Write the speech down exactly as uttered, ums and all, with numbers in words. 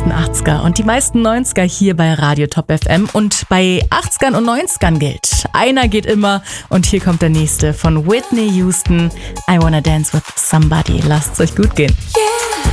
meisten achtziger und die meisten neunziger hier bei Radio Top F M. Und bei achtzigern und neunzigern gilt, einer geht immer. Und hier kommt der nächste von Whitney Houston. I Wanna Dance With Somebody. Lasst's euch gut gehen. Yeah.